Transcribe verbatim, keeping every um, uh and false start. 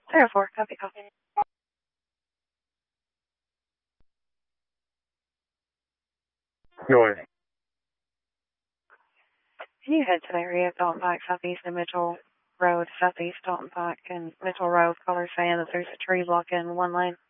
zero four, copy, copy. Noise. Can you head to the area of Dalton Pike, southeast of Mitchell Road, southeast Dalton Pike and Mitchell Road, color saying that there's a tree blocking one lane?